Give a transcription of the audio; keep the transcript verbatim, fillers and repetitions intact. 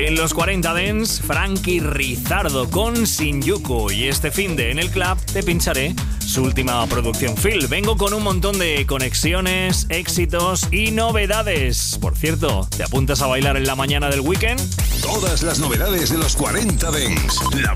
En los cuarenta Dance, Frankie Rizardo con Shinjuku. Y este finde en el club te pincharé su última producción, Phil. Vengo con un montón de conexiones, éxitos y novedades. Por cierto, ¿te apuntas a bailar en la mañana del weekend? Todas las novedades de los cuarenta Dance. La